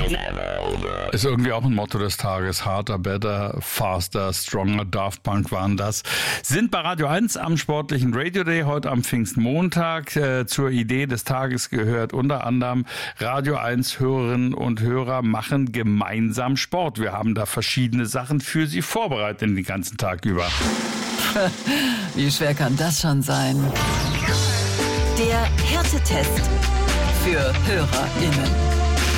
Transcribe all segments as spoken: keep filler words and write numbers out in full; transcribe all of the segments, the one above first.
Ist irgendwie auch ein Motto des Tages. Harder, better, faster, stronger. Daft Punk waren das. Sind bei Radio eins am sportlichen Radio Day heute am Pfingstmontag. Äh, zur Idee des Tages gehört unter anderem Radio eins Hörerinnen und Hörer machen gemeinsam Sport. Wir haben da verschiedene Sachen für Sie vorbereitet den ganzen Tag über. Wie schwer kann das schon sein? Der Härtetest für HörerInnen.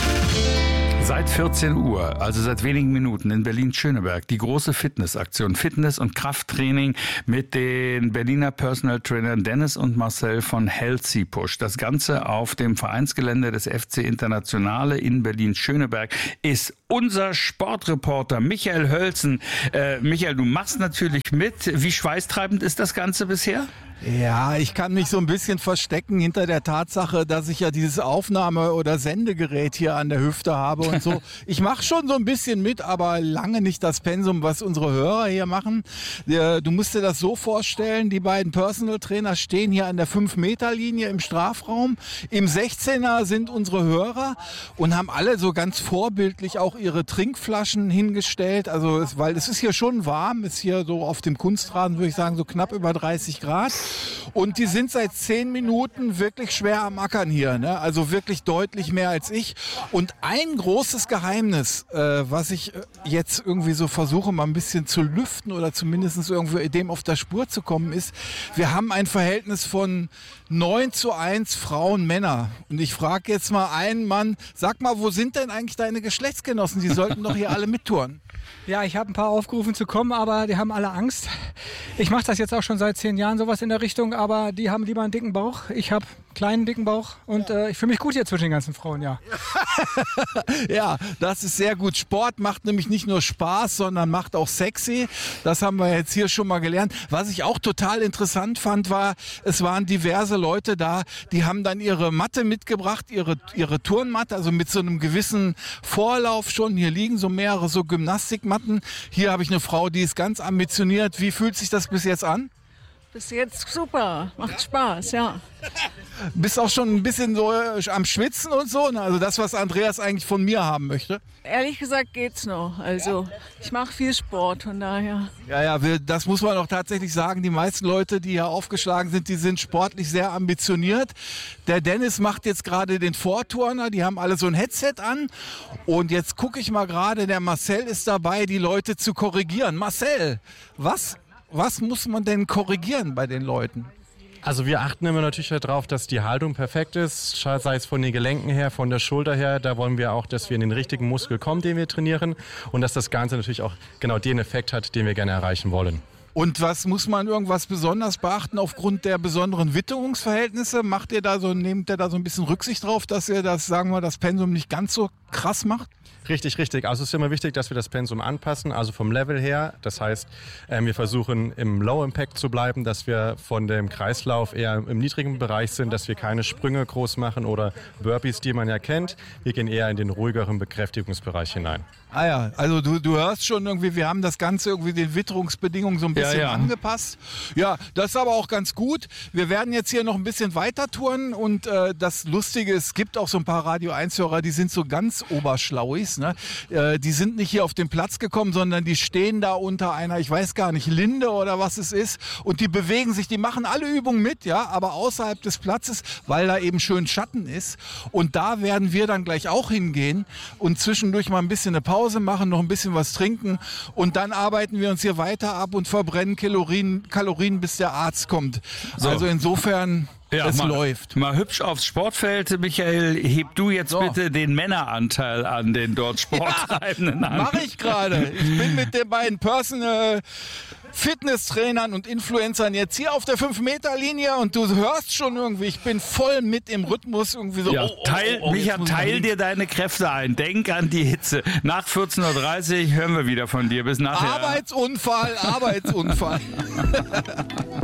Seit vierzehn Uhr, also seit wenigen Minuten in Berlin-Schöneberg, die große Fitnessaktion, Fitness- und Krafttraining mit den Berliner Personal Trainern Dennis und Marcel von Healthy Push. Das Ganze auf dem Vereinsgelände des F C Internationale in Berlin-Schöneberg ist unser Sportreporter Michael Hölzen. Äh, Michael, du machst natürlich mit. Wie schweißtreibend ist das Ganze bisher? Ja, ich kann mich so ein bisschen verstecken hinter der Tatsache, dass ich ja dieses Aufnahme- oder Sendegerät hier an der Hüfte habe und so. Ich mache schon so ein bisschen mit, aber lange nicht das Pensum, was unsere Hörer hier machen. Du musst dir das so vorstellen, die beiden Personal Trainer stehen hier an der fünf Meter Linie im Strafraum. Im sechzehner sind unsere Hörer und haben alle so ganz vorbildlich auch ihre Trinkflaschen hingestellt. Also, es, weil es ist hier schon warm, ist hier so auf dem Kunstrasen, würde ich sagen, so knapp über dreißig Grad. Und die sind seit zehn Minuten wirklich schwer am Ackern hier, ne? Also wirklich deutlich mehr als ich. Und ein großes Geheimnis, äh, was ich jetzt irgendwie so versuche, mal ein bisschen zu lüften oder zumindest irgendwie dem auf der Spur zu kommen, ist, wir haben ein Verhältnis von neun zu eins Frauen, Männer. Und ich frage jetzt mal einen Mann, sag mal, wo sind denn eigentlich deine Geschlechtsgenossen? Die sollten doch hier alle mittouren. Ja, ich habe ein paar aufgerufen zu kommen, aber die haben alle Angst. Ich mache das jetzt auch schon seit zehn Jahren, sowas in der Richtung, aber die haben lieber einen dicken Bauch. Ich habe einen kleinen, dicken Bauch und äh, ich fühle mich gut hier zwischen den ganzen Frauen, ja. Ja, das ist sehr gut. Sport macht nämlich nicht nur Spaß, sondern macht auch sexy. Das haben wir jetzt hier schon mal gelernt. Was ich auch total interessant fand, war, es waren diverse Leute da, die haben dann ihre Matte mitgebracht, ihre, ihre Turnmatte, also mit so einem gewissen Vorlauf schon. Hier liegen so mehrere so Gymnastikmatten. Hier habe ich eine Frau, die ist ganz ambitioniert. Wie fühlt sich das bis jetzt an? Bis jetzt super, macht Spaß, ja. Bist auch schon ein bisschen so am Schwitzen und so, also das, was Andreas eigentlich von mir haben möchte? Ehrlich gesagt geht's noch, also ich mache viel Sport, von daher. Ja, ja, wir, das muss man auch tatsächlich sagen, die meisten Leute, die hier aufgeschlagen sind, die sind sportlich sehr ambitioniert. Der Dennis macht jetzt gerade den Vorturner, die haben alle so ein Headset an und jetzt gucke ich mal gerade, der Marcel ist dabei, die Leute zu korrigieren. Marcel, was... Was muss man denn korrigieren bei den Leuten? Also wir achten immer natürlich darauf, dass die Haltung perfekt ist, sei es von den Gelenken her, von der Schulter her. Da wollen wir auch, dass wir in den richtigen Muskel kommen, den wir trainieren und dass das Ganze natürlich auch genau den Effekt hat, den wir gerne erreichen wollen. Und was muss man irgendwas besonders beachten aufgrund der besonderen Witterungsverhältnisse? Macht ihr da so, nehmt ihr da so ein bisschen Rücksicht drauf, dass ihr das, sagen wir, das Pensum nicht ganz so krass macht? Richtig, richtig. Also es ist immer wichtig, dass wir das Pensum anpassen, also vom Level her. Das heißt, ähm, wir versuchen im Low Impact zu bleiben, dass wir von dem Kreislauf eher im niedrigen Bereich sind, dass wir keine Sprünge groß machen oder Burpees, die man ja kennt. Wir gehen eher in den ruhigeren Bekräftigungsbereich hinein. Ah ja, also du, du hörst schon irgendwie, wir haben das Ganze irgendwie den Witterungsbedingungen so ein bisschen ja, ja. angepasst. Ja, das ist aber auch ganz gut. Wir werden jetzt hier noch ein bisschen weiter touren und äh, das Lustige ist, es gibt auch so ein paar Radio eins Hörer, die sind so ganz oberschlauis. Ne? Äh, die sind nicht hier auf den Platz gekommen, sondern die stehen da unter einer, ich weiß gar nicht, Linde oder was es ist und die bewegen sich, die machen alle Übungen mit, ja, aber außerhalb des Platzes, weil da eben schön Schatten ist und da werden wir dann gleich auch hingehen und zwischendurch mal ein bisschen eine Pause machen, noch ein bisschen was trinken und dann arbeiten wir uns hier weiter ab und verbrennen Kalorien, Kalorien bis der Arzt kommt. So. Also insofern... Ja, es mal, läuft. Mal hübsch aufs Sportfeld. Michael, heb du jetzt so. bitte den Männeranteil an den dort Sporttreibenden ja, an. Mach ich gerade. Ich bin mit den beiden Personal Fitnesstrainern und Influencern jetzt hier auf der fünf Meter Linie und du hörst schon irgendwie, ich bin voll mit im Rhythmus irgendwie so. Ja, oh, teil, oh, oh, Micha, teil dir deine Kräfte ein. Denk an die Hitze. Nach vierzehn Uhr dreißig hören wir wieder von dir. Bis nachher. Arbeitsunfall, Arbeitsunfall.